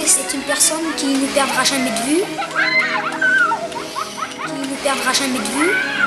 l'artiste est une personne qui ne perdra jamais de vue, qui ne perdra jamais de vue.